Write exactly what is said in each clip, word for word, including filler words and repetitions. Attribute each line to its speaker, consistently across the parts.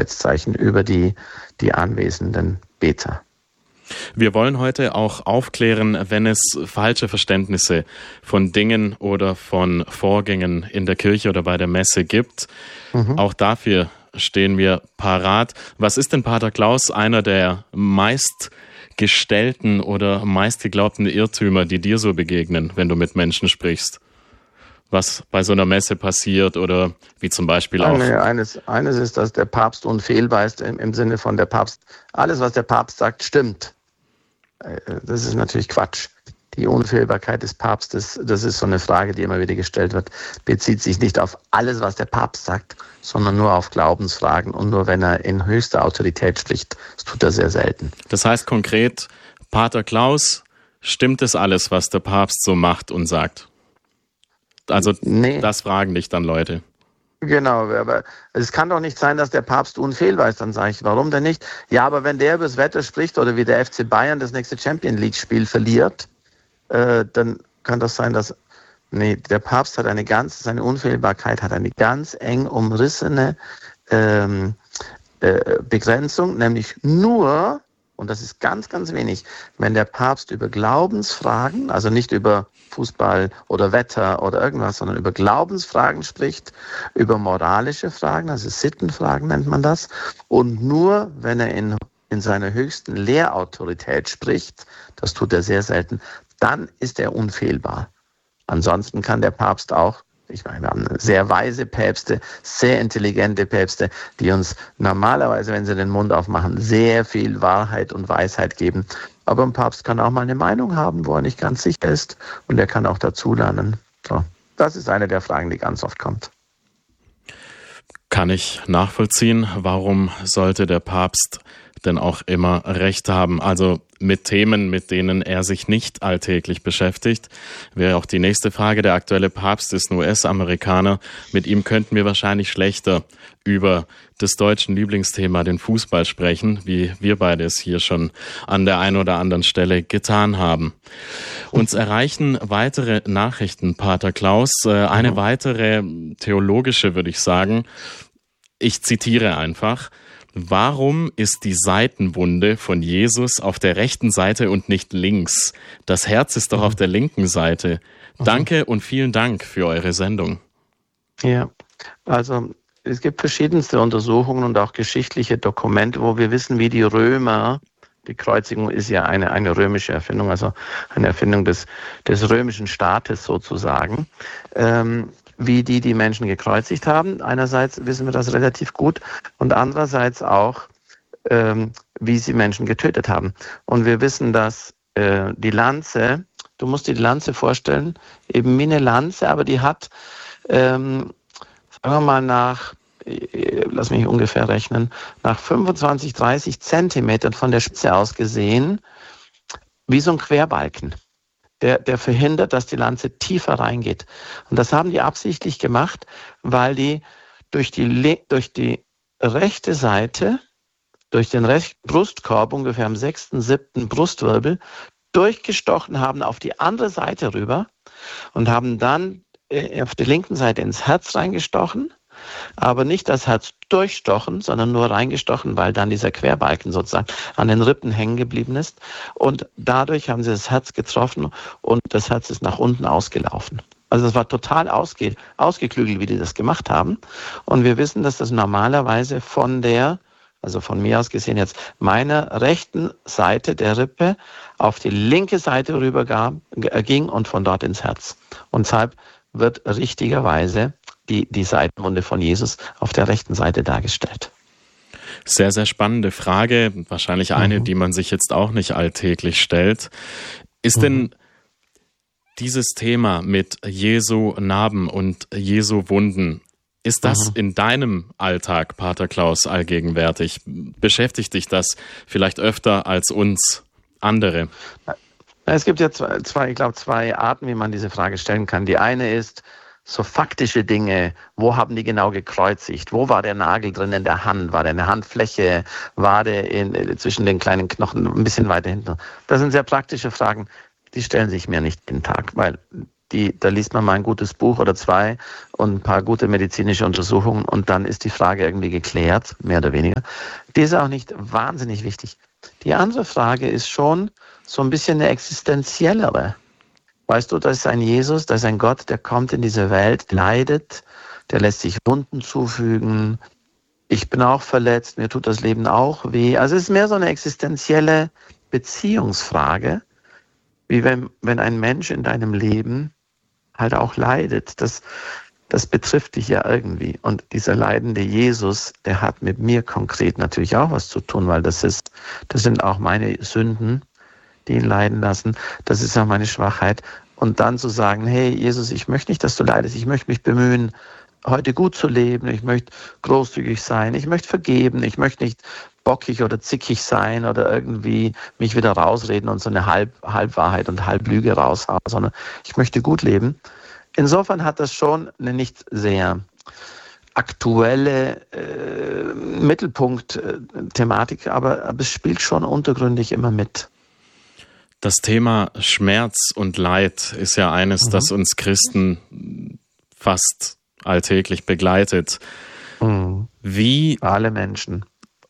Speaker 1: Autoritätszeichen über die, die anwesenden Beter.
Speaker 2: Wir wollen heute auch aufklären, wenn es falsche Verständnisse von Dingen oder von Vorgängen in der Kirche oder bei der Messe gibt. Mhm. Auch dafür stehen wir parat. Was ist denn, Pater Klaus, einer der meistgestellten oder meistgeglaubten Irrtümer, die dir so begegnen, wenn du mit Menschen sprichst? Was bei so einer Messe passiert oder wie zum Beispiel auch...
Speaker 1: Eine, eines, eines ist, dass der Papst unfehlbar ist im, im Sinne von der Papst. Alles, was der Papst sagt, stimmt. Das ist natürlich Quatsch. Die Unfehlbarkeit des Papstes, das ist so eine Frage, die immer wieder gestellt wird, bezieht sich nicht auf alles, was der Papst sagt, sondern nur auf Glaubensfragen und nur, wenn er in höchster Autorität spricht. Das tut er sehr selten.
Speaker 2: Das heißt konkret, Pater Klaus, stimmt es alles, was der Papst so macht und sagt? Also nee. Das fragen dich dann Leute.
Speaker 1: Genau, aber es kann doch nicht sein, dass der Papst unfehlbar ist. Dann sage ich, warum denn nicht? Ja, aber wenn der über das Wetter spricht oder wie der F C Bayern das nächste Champions-League-Spiel verliert, äh, dann kann das sein, dass... Nee, der Papst hat eine ganz, seine Unfehlbarkeit hat eine ganz eng umrissene ähm, äh, Begrenzung, nämlich nur, und das ist ganz, ganz wenig, wenn der Papst über Glaubensfragen, also nicht über Fußball oder Wetter oder irgendwas, sondern über Glaubensfragen spricht, über moralische Fragen, also Sittenfragen nennt man das, und nur, wenn er in, in seiner höchsten Lehrautorität spricht, das tut er sehr selten, dann ist er unfehlbar. Ansonsten kann der Papst auch, ich meine, wir haben sehr weise Päpste, sehr intelligente Päpste, die uns normalerweise, wenn sie den Mund aufmachen, sehr viel Wahrheit und Weisheit geben. Aber ein Papst kann auch mal eine Meinung haben, wo er nicht ganz sicher ist, und er kann auch dazulernen. So, das ist eine der Fragen, die ganz oft kommt.
Speaker 2: Kann ich nachvollziehen. Warum sollte der Papst denn auch immer Recht haben? Also mit Themen, mit denen er sich nicht alltäglich beschäftigt, wäre auch die nächste Frage. Der aktuelle Papst ist ein U S-Amerikaner. Mit ihm könnten wir wahrscheinlich schlechter über das deutschen Lieblingsthema, den Fußball, sprechen, wie wir beide es hier schon an der einen oder anderen Stelle getan haben. Uns erreichen weitere Nachrichten, Pater Klaus. Eine weitere theologische, würde ich sagen. Ich zitiere einfach. Warum ist die Seitenwunde von Jesus auf der rechten Seite und nicht links? Das Herz ist doch auf der linken Seite. Danke und vielen Dank für eure Sendung.
Speaker 1: Ja, also es gibt verschiedenste Untersuchungen und auch geschichtliche Dokumente, wo wir wissen, wie die Römer, die Kreuzigung ist ja eine, eine römische Erfindung, also eine Erfindung des, des römischen Staates sozusagen, ähm, wie die die Menschen gekreuzigt haben. Einerseits wissen wir das relativ gut und andererseits auch, ähm, wie sie Menschen getötet haben. Und wir wissen, dass äh, die Lanze, du musst dir die Lanze vorstellen, eben wie eine Lanze, aber die hat, ähm, sagen wir mal nach, äh, lass mich ungefähr rechnen, nach fünfundzwanzig, dreißig Zentimetern von der Spitze aus gesehen, wie so ein Querbalken. Der, der verhindert, dass die Lanze tiefer reingeht. Und das haben die absichtlich gemacht, weil die durch die, durch die rechte Seite, durch den rechten Brustkorb, ungefähr am sechsten, siebten Brustwirbel, durchgestochen haben auf die andere Seite rüber und haben dann äh, auf der linken Seite ins Herz reingestochen, aber nicht das Herz durchstochen, sondern nur reingestochen, weil dann dieser Querbalken sozusagen an den Rippen hängen geblieben ist. Und dadurch haben sie das Herz getroffen und das Herz ist nach unten ausgelaufen. Also es war total ausge, ausgeklügelt, wie die das gemacht haben. Und wir wissen, dass das normalerweise von der, also von mir aus gesehen jetzt, meiner rechten Seite der Rippe auf die linke Seite rüber gab, ging und von dort ins Herz. Und deshalb wird richtigerweise die, die Seitenwunde von Jesus auf der rechten Seite dargestellt.
Speaker 2: Sehr, sehr spannende Frage. Wahrscheinlich eine, mhm. die man sich jetzt auch nicht alltäglich stellt. Ist mhm. denn dieses Thema mit Jesu Narben und Jesu Wunden, ist das mhm. in deinem Alltag, Pater Klaus, allgegenwärtig? Beschäftigt dich das vielleicht öfter als uns andere?
Speaker 1: Es gibt ja zwei, zwei, ich glaube, zwei Arten, wie man diese Frage stellen kann. Die eine ist so faktische Dinge. Wo haben die genau gekreuzigt? Wo war der Nagel drin in der Hand? War der in der Handfläche? War der in, zwischen den kleinen Knochen ein bisschen weiter hinten? Das sind sehr praktische Fragen. Die stellen sich mir nicht jeden Tag, weil die, da liest man mal ein gutes Buch oder zwei und ein paar gute medizinische Untersuchungen und dann ist die Frage irgendwie geklärt, mehr oder weniger. Die ist auch nicht wahnsinnig wichtig. Die andere Frage ist schon so ein bisschen eine existenziellere. Weißt du, da ist ein Jesus, da ist ein Gott, der kommt in diese Welt, leidet, der lässt sich Wunden zufügen. Ich bin auch verletzt, mir tut das Leben auch weh. Also es ist mehr so eine existenzielle Beziehungsfrage, wie wenn, wenn ein Mensch in deinem Leben halt auch leidet. Das, das betrifft dich ja irgendwie. Und dieser leidende Jesus, der hat mit mir konkret natürlich auch was zu tun, weil das ist, das sind auch meine Sünden, die ihn leiden lassen. Das ist auch meine Schwachheit. Und dann zu sagen, hey Jesus, ich möchte nicht, dass du leidest. Ich möchte mich bemühen, heute gut zu leben. Ich möchte großzügig sein. Ich möchte vergeben. Ich möchte nicht bockig oder zickig sein oder irgendwie mich wieder rausreden und so eine Halb, Halbwahrheit und Halblüge raushauen, sondern ich möchte gut leben. Insofern hat das schon eine nicht sehr aktuelle äh, Mittelpunkt-Thematik, aber, aber es spielt schon untergründig immer mit.
Speaker 2: Das Thema Schmerz und Leid ist ja eines, mhm. das uns Christen fast alltäglich begleitet.
Speaker 1: Mhm.
Speaker 2: Wie
Speaker 1: alle Menschen.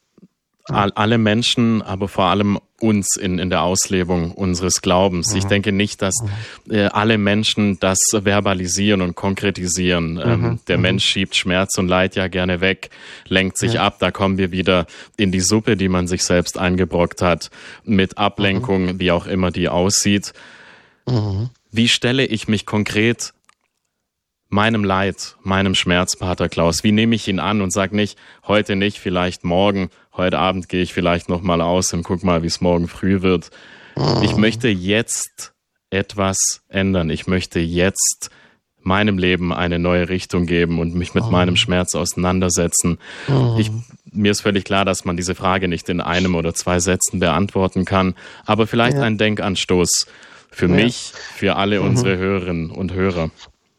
Speaker 2: All, alle Menschen, aber vor allem uns in, in der Auslebung unseres Glaubens. Mhm. Ich denke nicht, dass äh, alle Menschen das verbalisieren und konkretisieren. Mhm. Ähm, der mhm. Mensch schiebt Schmerz und Leid ja gerne weg, lenkt sich ja. ab. Da kommen wir wieder in die Suppe, die man sich selbst eingebrockt hat, mit Ablenkung, mhm. wie auch immer die aussieht. Mhm. Wie stelle ich mich konkret meinem Leid, meinem Schmerz, Pater Klaus? Wie nehme ich ihn an und sage nicht, heute nicht, vielleicht morgen, heute Abend gehe ich vielleicht nochmal aus und guck mal, wie es morgen früh wird. Ich möchte jetzt etwas ändern. Ich möchte jetzt meinem Leben eine neue Richtung geben und mich mit meinem Schmerz auseinandersetzen. Ich, mir ist völlig klar, dass man diese Frage nicht in einem oder zwei Sätzen beantworten kann, aber vielleicht ja. ein Denkanstoß für ja. mich, für alle mhm. unsere Hörerinnen und Hörer.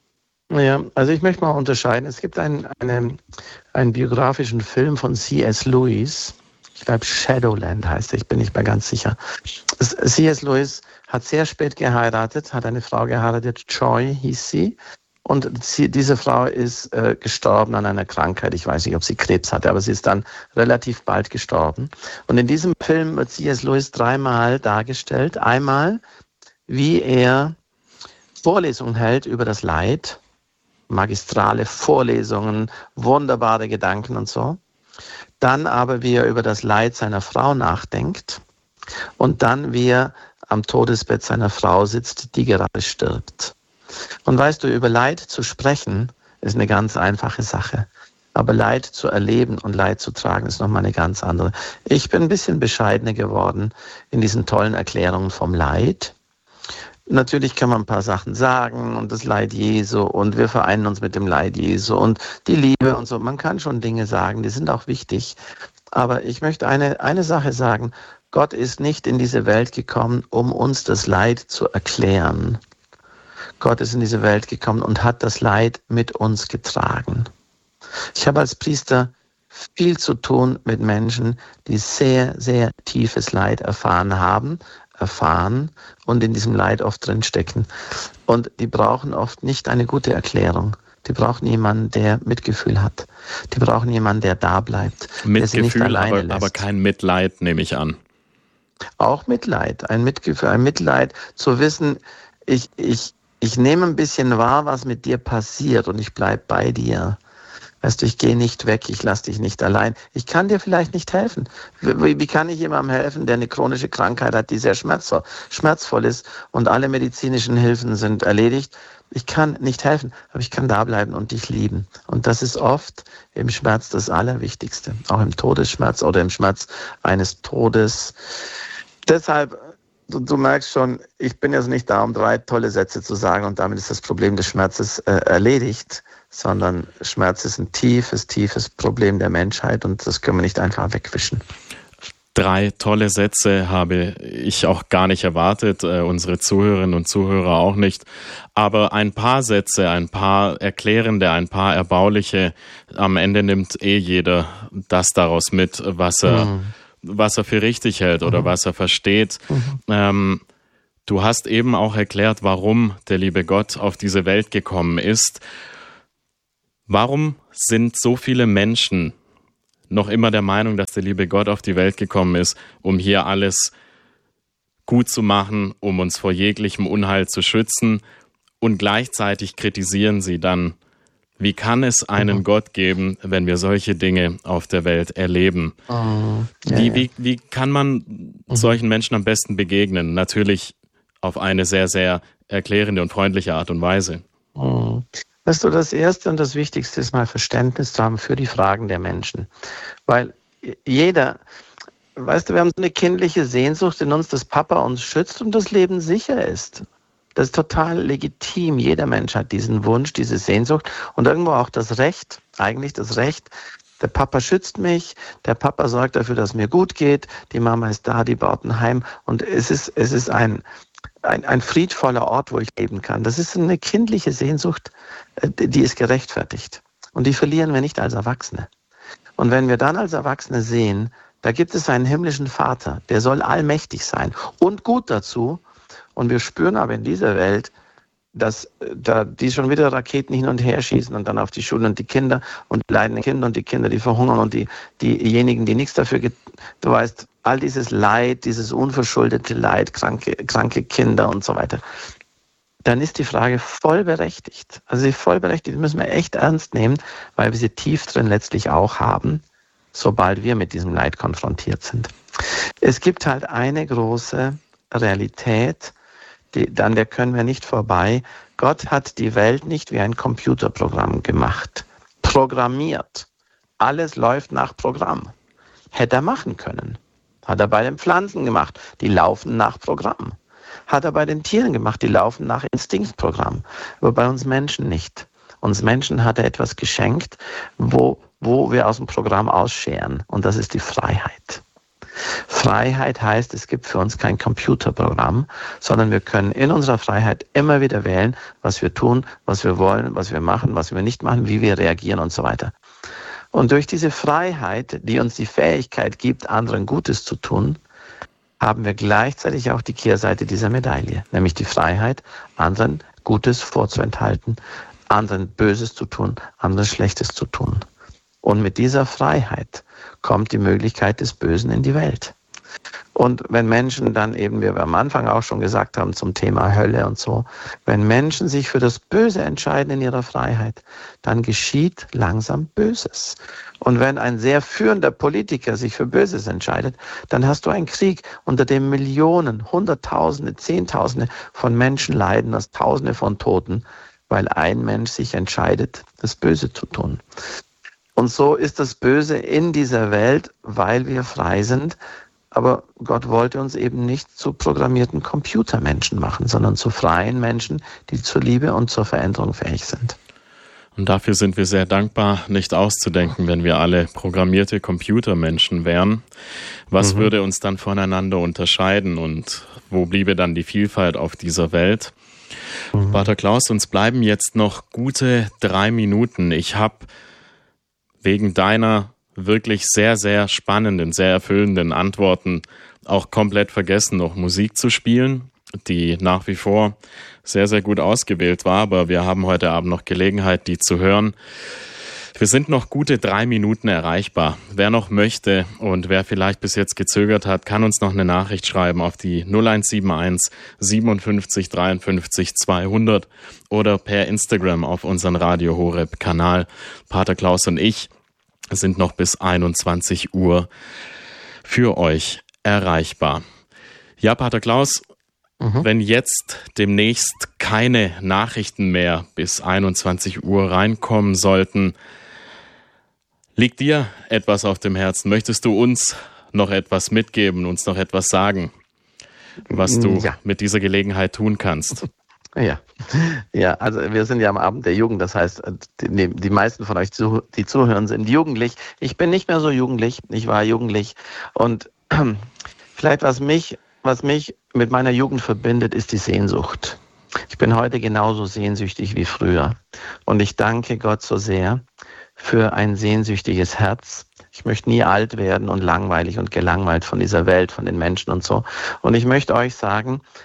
Speaker 1: Ja, also ich möchte mal unterscheiden. Es gibt einen, einen, einen biografischen Film von C S Lewis. Ich glaube, Shadowland heißt er. Ich bin nicht mehr ganz sicher. C S Lewis hat sehr spät geheiratet, hat eine Frau geheiratet, Joy hieß sie. Und sie, diese Frau ist äh, gestorben an einer Krankheit. Ich weiß nicht, ob sie Krebs hatte, aber sie ist dann relativ bald gestorben. Und in diesem Film wird C S Lewis dreimal dargestellt. Einmal, wie er Vorlesungen hält über das Leid, magistrale Vorlesungen, wunderbare Gedanken und so. Dann aber, wie er über das Leid seiner Frau nachdenkt und dann, wie er am Todesbett seiner Frau sitzt, die gerade stirbt. Und weißt du, über Leid zu sprechen, ist eine ganz einfache Sache. Aber Leid zu erleben und Leid zu tragen, ist nochmal eine ganz andere. Ich bin ein bisschen bescheidener geworden in diesen tollen Erklärungen vom Leid. Natürlich kann man ein paar Sachen sagen und das Leid Jesu und wir vereinen uns mit dem Leid Jesu und die Liebe und so. Man kann schon Dinge sagen, die sind auch wichtig. Aber ich möchte eine, eine Sache sagen. Gott ist nicht in diese Welt gekommen, um uns das Leid zu erklären. Gott ist in diese Welt gekommen und hat das Leid mit uns getragen. Ich habe als Priester viel zu tun mit Menschen, die sehr, sehr tiefes Leid erfahren haben, erfahren und in diesem Leid oft drinstecken. Und die brauchen oft nicht eine gute Erklärung. Die brauchen jemanden, der Mitgefühl hat. Die brauchen jemanden, der da bleibt.
Speaker 2: Mitgefühl,
Speaker 1: der sie nicht alleine
Speaker 2: aber,
Speaker 1: lässt.
Speaker 2: aber kein Mitleid, nehme ich an.
Speaker 1: Auch Mitleid, ein Mitgefühl, ein Mitleid, zu wissen, ich, ich, ich nehme ein bisschen wahr, was mit dir passiert und ich bleibe bei dir. Weißt du, ich gehe nicht weg, ich lasse dich nicht allein. Ich kann dir vielleicht nicht helfen. Wie, wie kann ich jemandem helfen, der eine chronische Krankheit hat, die sehr schmerzvoll, schmerzvoll ist und alle medizinischen Hilfen sind erledigt? Ich kann nicht helfen, aber ich kann da bleiben und dich lieben. Und das ist oft im Schmerz das Allerwichtigste, auch im Todesschmerz oder im Schmerz eines Todes. Deshalb, du, du merkst schon, ich bin jetzt nicht da, um drei tolle Sätze zu sagen und damit ist das Problem des Schmerzes äh, erledigt, sondern Schmerz ist ein tiefes, tiefes Problem der Menschheit und das können wir nicht einfach wegwischen.
Speaker 2: Drei tolle Sätze habe ich auch gar nicht erwartet, äh, unsere Zuhörerinnen und Zuhörer auch nicht. Aber ein paar Sätze, ein paar erklärende, ein paar erbauliche, am Ende nimmt eh jeder das daraus mit, was er, mhm. was er für richtig hält oder mhm. was er versteht. Mhm. Ähm, Du hast eben auch erklärt, warum der liebe Gott auf diese Welt gekommen ist. Warum sind so viele Menschen noch immer der Meinung, dass der liebe Gott auf die Welt gekommen ist, um hier alles gut zu machen, um uns vor jeglichem Unheil zu schützen, und gleichzeitig kritisieren sie dann, wie kann es einen mhm. Gott geben, wenn wir solche Dinge auf der Welt erleben? Oh, ja, wie, wie, wie kann man mhm. solchen Menschen am besten begegnen? Natürlich auf eine sehr, sehr erklärende und freundliche Art und Weise.
Speaker 1: Mhm. Weißt du, das Erste und das Wichtigste ist mal Verständnis zu haben für die Fragen der Menschen. Weil jeder, weißt du, wir haben so eine kindliche Sehnsucht in uns, dass Papa uns schützt und das Leben sicher ist. Das ist total legitim. Jeder Mensch hat diesen Wunsch, diese Sehnsucht und irgendwo auch das Recht, eigentlich das Recht. Der Papa schützt mich, der Papa sorgt dafür, dass es mir gut geht, die Mama ist da, die baut ein Heim und es ist, es ist ein, ein, ein friedvoller Ort, wo ich leben kann. Das ist eine kindliche Sehnsucht, die ist gerechtfertigt und die verlieren wir nicht als Erwachsene. Und wenn wir dann als Erwachsene sehen, da gibt es einen himmlischen Vater, der soll allmächtig sein und gut dazu. Und wir spüren aber in dieser Welt, dass da die schon wieder Raketen hin und her schießen und dann auf die Schulen und die Kinder und die leidenden Kinder und die Kinder, die verhungern und die, diejenigen, die nichts dafür, get- du weißt, all dieses Leid, dieses unverschuldete Leid, kranke, kranke Kinder und so weiter, dann ist die Frage voll berechtigt. Also sie voll berechtigt, die müssen wir echt ernst nehmen, weil wir sie tief drin letztlich auch haben, sobald wir mit diesem Leid konfrontiert sind. Es gibt halt eine große Realität, Die, an der können wir nicht vorbei. Gott hat die Welt nicht wie ein Computerprogramm gemacht. Programmiert. Alles läuft nach Programm. Hätte er machen können. Hat er bei den Pflanzen gemacht. Die laufen nach Programm. Hat er bei den Tieren gemacht. Die laufen nach Instinktprogramm. Aber bei uns Menschen nicht. Uns Menschen hat er etwas geschenkt, wo, wo wir aus dem Programm ausscheren. Und das ist die Freiheit. Freiheit heißt, es gibt für uns kein Computerprogramm, sondern wir können in unserer Freiheit immer wieder wählen, was wir tun, was wir wollen, was wir machen, was wir nicht machen, wie wir reagieren und so weiter. Und durch diese Freiheit, die uns die Fähigkeit gibt, anderen Gutes zu tun, haben wir gleichzeitig auch die Kehrseite dieser Medaille, nämlich die Freiheit, anderen Gutes vorzuenthalten, anderen Böses zu tun, anderen Schlechtes zu tun. Und mit dieser Freiheit kommt die Möglichkeit des Bösen in die Welt. Und wenn Menschen dann eben, wie wir am Anfang auch schon gesagt haben, zum Thema Hölle und so, wenn Menschen sich für das Böse entscheiden in ihrer Freiheit, dann geschieht langsam Böses. Und wenn ein sehr führender Politiker sich für Böses entscheidet, dann hast du einen Krieg, unter dem Millionen, Hunderttausende, Zehntausende von Menschen leiden, das Tausende von Toten, weil ein Mensch sich entscheidet, das Böse zu tun. Und so ist das Böse in dieser Welt, weil wir frei sind. Aber Gott wollte uns eben nicht zu programmierten Computermenschen machen, sondern zu freien Menschen, die zur Liebe und zur Veränderung fähig sind.
Speaker 2: Und dafür sind wir sehr dankbar, nicht auszudenken, wenn wir alle programmierte Computermenschen wären. Was mhm. würde uns dann voneinander unterscheiden und wo bliebe dann die Vielfalt auf dieser Welt? Mhm. Pater Klaus, uns bleiben jetzt noch gute drei Minuten. Ich habe wegen deiner wirklich sehr, sehr spannenden, sehr erfüllenden Antworten auch komplett vergessen, noch Musik zu spielen, die nach wie vor sehr, sehr gut ausgewählt war, aber wir haben heute Abend noch Gelegenheit, die zu hören. Wir sind noch gute drei Minuten erreichbar. Wer noch möchte und wer vielleicht bis jetzt gezögert hat, kann uns noch eine Nachricht schreiben auf die null eins sieben eins siebenundfünfzig dreiundfünfzig zweihundert oder per Instagram auf unseren Radio Horeb Kanal. Pater Klaus und ich sind noch bis einundzwanzig Uhr für euch erreichbar. Ja, Pater Klaus, mhm. wenn jetzt demnächst keine Nachrichten mehr bis einundzwanzig Uhr reinkommen sollten, liegt dir etwas auf dem Herzen? Möchtest du uns noch etwas mitgeben, uns noch etwas sagen, was du ja. mit dieser Gelegenheit tun kannst?
Speaker 1: Ja, ja, also wir sind ja am Abend der Jugend, das heißt, die, die meisten von euch, die zuhören, sind jugendlich. Ich bin nicht mehr so jugendlich, ich war jugendlich und vielleicht was mich, was mich mit meiner Jugend verbindet, ist die Sehnsucht. Ich bin heute genauso sehnsüchtig wie früher und ich danke Gott so sehr für ein sehnsüchtiges Herz. Ich möchte nie alt werden und langweilig und gelangweilt von dieser Welt, von den Menschen und so. Und ich möchte euch sagen,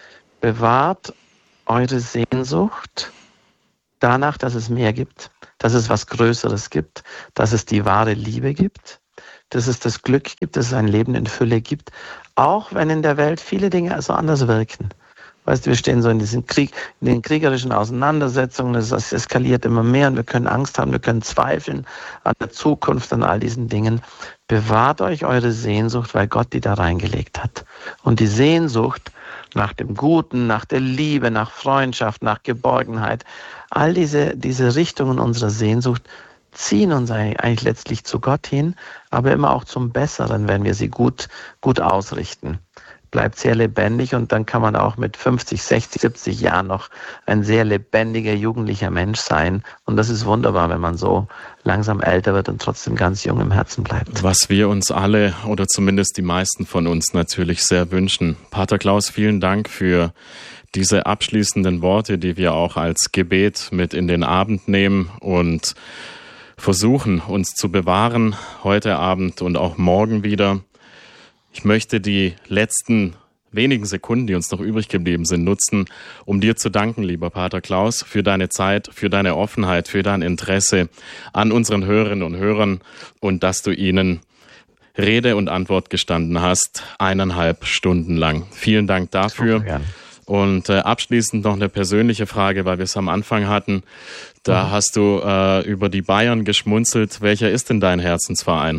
Speaker 1: bewahrt eure Sehnsucht danach, dass es mehr gibt, dass es was Größeres gibt, dass es die wahre Liebe gibt, dass es das Glück gibt, dass es ein Leben in Fülle gibt, auch wenn in der Welt viele Dinge also anders wirken. Weißt du, wir stehen so in diesem Krieg, in den kriegerischen Auseinandersetzungen, das eskaliert immer mehr und wir können Angst haben, wir können zweifeln an der Zukunft, an all diesen Dingen. Bewahrt euch eure Sehnsucht, weil Gott die da reingelegt hat. Und die Sehnsucht nach dem Guten, nach der Liebe, nach Freundschaft, nach Geborgenheit, all diese, diese Richtungen unserer Sehnsucht ziehen uns eigentlich letztlich zu Gott hin, aber immer auch zum Besseren, wenn wir sie gut, gut ausrichten. Bleibt sehr lebendig und dann kann man auch mit fünfzig, sechzig, siebzig Jahren noch ein sehr lebendiger, jugendlicher Mensch sein. Und das ist wunderbar, wenn man so langsam älter wird und trotzdem ganz jung im Herzen bleibt.
Speaker 2: Was wir uns alle oder zumindest die meisten von uns natürlich sehr wünschen. Pater Klaus, vielen Dank für diese abschließenden Worte, die wir auch als Gebet mit in den Abend nehmen und versuchen, uns zu bewahren, heute Abend und auch morgen wieder. Ich möchte die letzten wenigen Sekunden, die uns noch übrig geblieben sind, nutzen, um dir zu danken, lieber Pater Klaus, für deine Zeit, für deine Offenheit, für dein Interesse an unseren Hörerinnen und Hörern und dass du ihnen Rede und Antwort gestanden hast, eineinhalb Stunden lang. Vielen Dank dafür. Und äh, abschließend noch eine persönliche Frage, weil wir es am Anfang hatten. Da mhm. hast du äh, über die Bayern geschmunzelt. Welcher ist denn dein Herzensverein?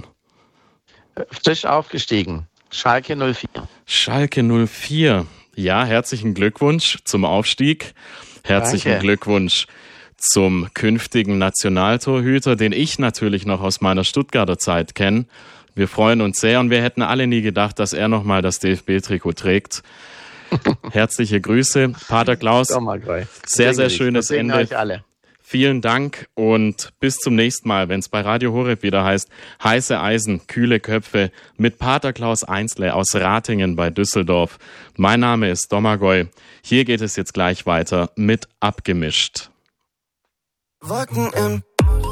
Speaker 1: Frisch aufgestiegen. Schalke null vier.
Speaker 2: Schalke null vier. Ja, herzlichen Glückwunsch zum Aufstieg. Herzlichen Danke. Glückwunsch zum künftigen Nationaltorhüter, den ich natürlich noch aus meiner Stuttgarter Zeit kenne. Wir freuen uns sehr und wir hätten alle nie gedacht, dass er nochmal das D F B-Trikot trägt. Herzliche Grüße, Pater Klaus. Sehr, sehr schönes Ende.
Speaker 1: Euch alle.
Speaker 2: Vielen Dank und bis zum nächsten Mal, wenn es bei Radio Horeb wieder heißt, heiße Eisen, kühle Köpfe mit Pater Klaus Einsle aus Ratingen bei Düsseldorf. Mein Name ist Domagoj. Hier geht es jetzt gleich weiter mit Abgemischt.
Speaker 3: Wolken im